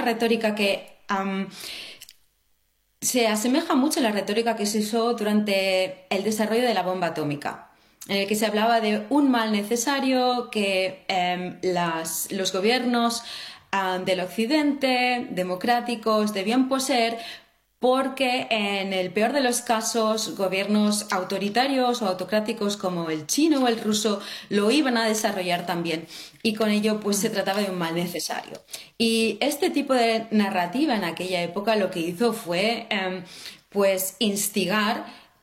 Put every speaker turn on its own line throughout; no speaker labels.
retórica que se asemeja mucho a la retórica que se usó durante el desarrollo de la bomba atómica, en el que se hablaba de un mal necesario que los gobiernos del Occidente, democráticos, debían poseer porque en el peor de los casos gobiernos autoritarios o autocráticos como el chino o el ruso lo iban a desarrollar también y con ello pues se trataba de un mal necesario. Y este tipo de narrativa en aquella época lo que hizo fue pues instigar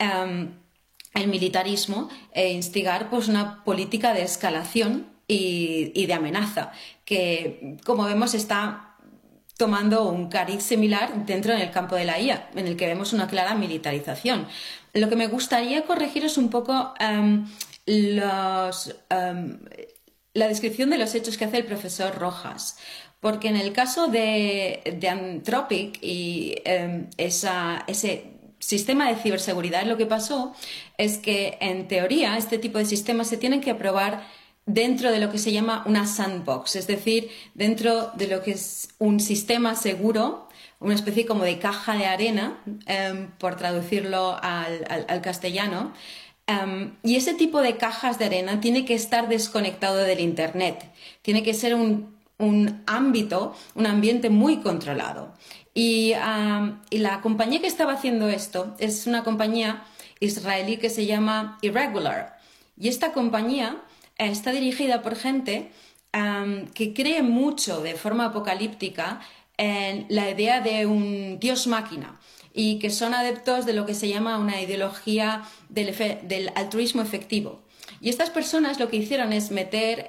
el militarismo e instigar pues una política de escalación y de amenaza que, como vemos, está tomando un cariz similar dentro del campo de la IA, en el que vemos una clara militarización. Lo que me gustaría corregir es un poco la descripción de los hechos que hace el profesor Rojas, porque en el caso de Anthropic y ese sistema de ciberseguridad, lo que pasó es que, en teoría, este tipo de sistemas se tienen que aprobar dentro de lo que se llama una sandbox, es decir, dentro de lo que es un sistema seguro, una especie como de caja de arena, por traducirlo al castellano. Y ese tipo de cajas de arena tiene que estar desconectado del Internet, tiene que ser un ámbito, un ambiente muy controlado. Y la compañía que estaba haciendo esto es una compañía israelí que se llama Irregular. Y esta compañía está dirigida por gente que cree mucho de forma apocalíptica en la idea de un dios máquina y que son adeptos de lo que se llama una ideología del altruismo efectivo. Y estas personas lo que hicieron es meter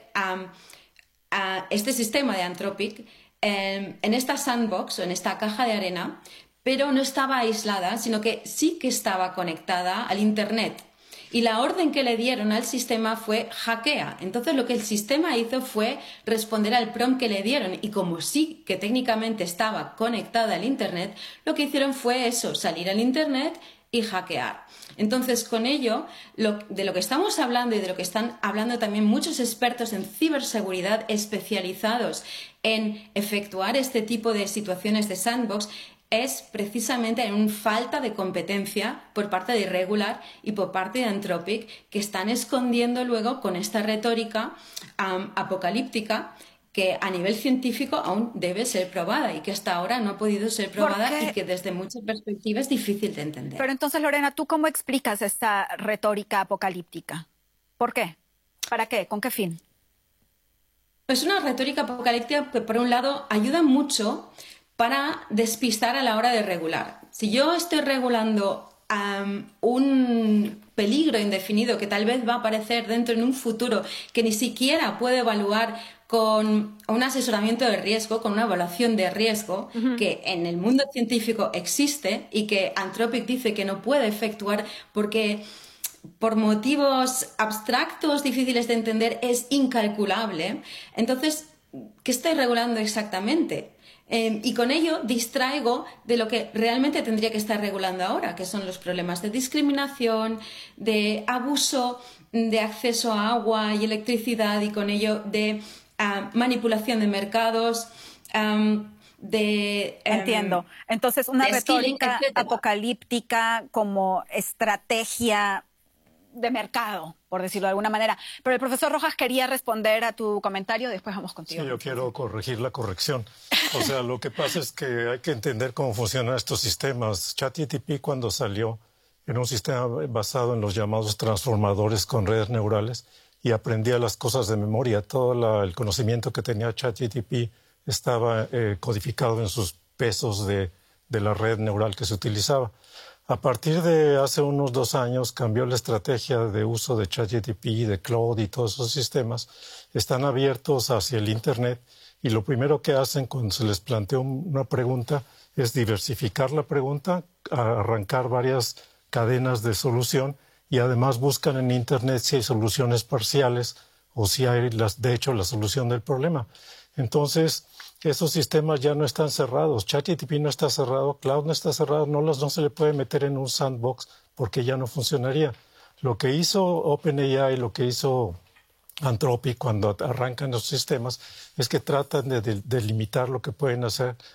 a este sistema de Anthropic en esta sandbox o en esta caja de arena, pero no estaba aislada, sino que sí que estaba conectada al Internet. Y la orden que le dieron al sistema fue hackea. Entonces lo que el sistema hizo fue responder al prompt que le dieron y como sí que técnicamente estaba conectada al Internet, lo que hicieron fue eso, salir al Internet y hackear. Entonces con ello, de lo que estamos hablando y de lo que están hablando también muchos expertos en ciberseguridad especializados en efectuar este tipo de situaciones de sandbox, es precisamente en una falta de competencia por parte de Irregular y por parte de Anthropic, que están escondiendo luego con esta retórica apocalíptica que a nivel científico aún debe ser probada y que hasta ahora no ha podido ser probada y que desde muchas perspectivas es difícil de entender.
Pero entonces, Lorena, ¿tú cómo explicas esta retórica apocalíptica? ¿Por qué? ¿Para qué? ¿Con qué fin?
Es una retórica apocalíptica que, por un lado, ayuda mucho para despistar a la hora de regular. Si yo estoy regulando un peligro indefinido que tal vez va a aparecer dentro en un futuro que ni siquiera puedo evaluar con un asesoramiento de riesgo, con una evaluación de riesgo que en el mundo científico existe y que Anthropic dice que no puede efectuar porque por motivos abstractos, difíciles de entender, es incalculable. Entonces, ¿qué estoy regulando exactamente? Y con ello distraigo de lo que realmente tendría que estar regulando ahora, que son los problemas de discriminación, de abuso de acceso a agua y electricidad y con ello de manipulación de mercados,
Entiendo. Entonces, una retórica apocalíptica como estrategia de mercado, por decirlo de alguna manera. Pero el profesor Rojas quería responder a tu comentario, después vamos contigo.
Sí, yo quiero corregir la corrección. O sea, lo que pasa es que hay que entender cómo funcionan estos sistemas. ChatGPT, cuando salió, era un sistema basado en los llamados transformadores con redes neurales y aprendía las cosas de memoria. Todo el conocimiento que tenía ChatGPT estaba codificado en sus pesos de la red neural que se utilizaba. A partir de hace unos 2 años cambió la estrategia de uso de ChatGPT, de Claude y todos esos sistemas. Están abiertos hacia el Internet y lo primero que hacen cuando se les plantea una pregunta es diversificar la pregunta, arrancar varias cadenas de solución y además buscan en Internet si hay soluciones parciales o si hay, de hecho, la solución del problema. Entonces, esos sistemas ya no están cerrados. ChatGPT no está cerrado, Cloud no está cerrado, no se le puede meter en un sandbox porque ya no funcionaría. Lo que hizo OpenAI, lo que hizo Anthropic cuando arrancan los sistemas es que tratan de limitar lo que pueden hacer